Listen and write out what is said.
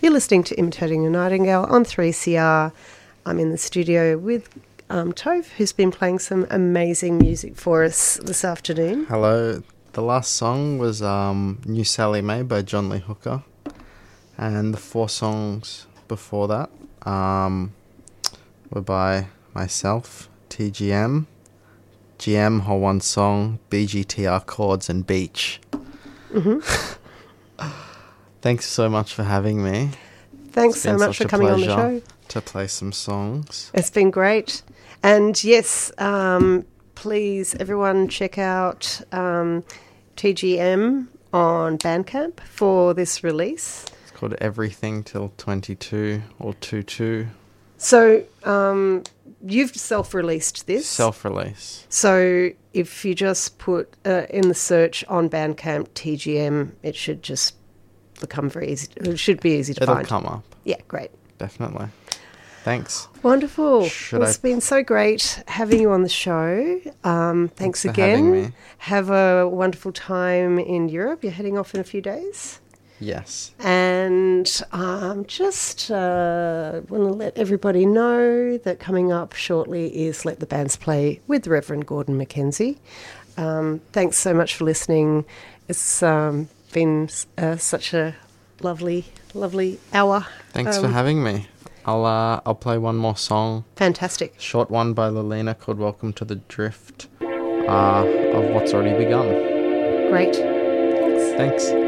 You're listening to Imitating a Nightingale on 3CR. I'm in the studio with Tove, who's been playing some amazing music for us this afternoon. Hello. The last song was New Sally May by John Lee Hooker. And the 4 songs before that were by myself, TGM, GM, Whole One Song, BGTR Chords, and Beach. Mm-hmm. Thanks so much for having me. Thanks so much for coming on the show. To play some songs. It's been great. And yes, please, everyone, check out TGM on Bandcamp for this release. It's called Everything Till 22 or 22. So you've self-released this. Self-release. So if you just put in the search on Bandcamp TGM, it should just become very easy. It should be easy to find. It'll come up. Yeah, great. Definitely. Thanks. Wonderful. It's been so great having you on the show. Thanks again. Having me. Have a wonderful time in Europe. You're heading off in a few days. Yes. And just want to let everybody know that coming up shortly is Let the Bands Play with Reverend Gordon Mackenzie. Thanks so much for listening. It's been such a lovely hour. Thanks for having me. I'll play one more song. Fantastic. Short one by Lilina called Welcome to the Drift of What's Already Begun. Great. Thanks.